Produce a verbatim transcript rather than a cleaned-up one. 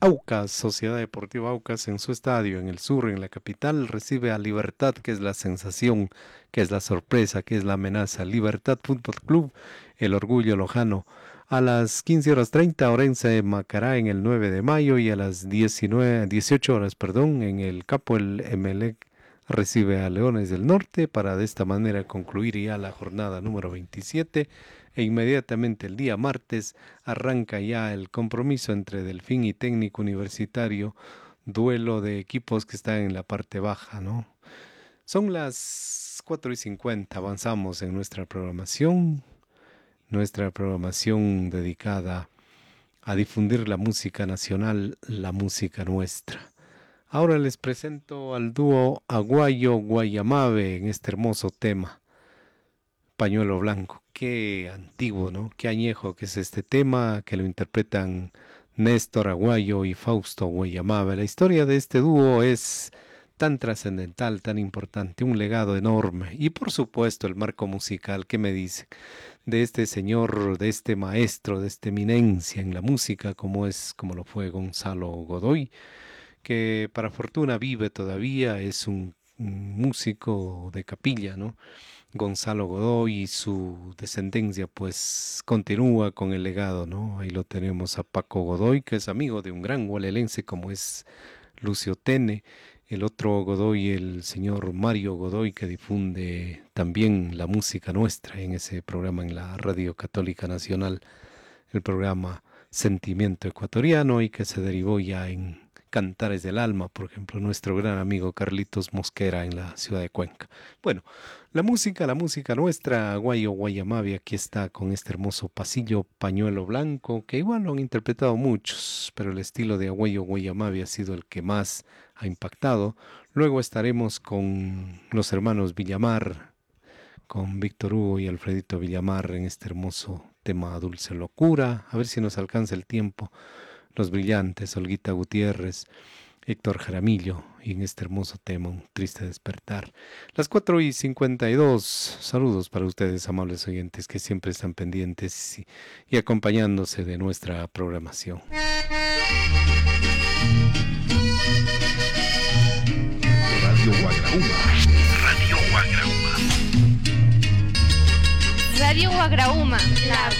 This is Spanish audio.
Aucas, Sociedad Deportiva Aucas, en su estadio, en el sur, en la capital, recibe a Libertad, que es la sensación, que es la sorpresa, que es la amenaza. Libertad Fútbol Club, el orgullo lojano. A las quince horas treinta, Orense Macará en el nueve de mayo, y a las diecinueve, dieciocho horas, perdón, en el Capo, el Emelec recibe a Leones del Norte, para de esta manera concluir ya la jornada número veintisiete. E inmediatamente el día martes arranca ya el compromiso entre Delfín y Técnico Universitario, duelo de equipos que están en la parte baja, ¿no? Son las cuatro y cincuenta, avanzamos en nuestra programación, nuestra programación dedicada a difundir la música nacional, la música nuestra. Ahora les presento al dúo Aguayo Guayamabe en este hermoso tema, Pañuelo Blanco. Qué antiguo, ¿no? Qué añejo que es este tema, que lo interpretan Néstor Aguayo y Fausto Guayamabe. La historia de este dúo es tan trascendental, tan importante, un legado enorme. Y por supuesto el marco musical, ¿qué me dice? De este señor, de este maestro, de esta eminencia en la música, como es, como lo fue Gonzalo Godoy, que para fortuna vive todavía, es un, un músico de capilla, ¿no? Gonzalo Godoy y su descendencia pues continúa con el legado, ¿no? Ahí lo tenemos a Paco Godoy, que es amigo de un gran hualelense como es Lucio Tene, el otro Godoy, el señor Mario Godoy, que difunde también la música nuestra en ese programa en la Radio Católica Nacional, el programa Sentimiento Ecuatoriano, y que se derivó ya en Cantares del Alma, por ejemplo, nuestro gran amigo Carlitos Mosquera en la ciudad de Cuenca. Bueno, la música, la música nuestra, Aguayo Guayamabe, aquí está con este hermoso pasillo Pañuelo Blanco, que igual lo han interpretado muchos, pero el estilo de Aguayo Guayamabe ha sido el que más ha impactado. Luego estaremos con los hermanos Villamar, con Víctor Hugo y Alfredito Villamar en este hermoso tema Dulce Locura. A ver si nos alcanza el tiempo. Los Brillantes, Olguita Gutiérrez, Héctor Jaramillo, y en este hermoso tema, Un Triste Despertar. Las cuatro y cincuenta y dos, saludos para ustedes, amables oyentes, que siempre están pendientes y, y acompañándose de nuestra programación. Radio Guagraúma. Radio Guagraúma. Radio Guagraúma, la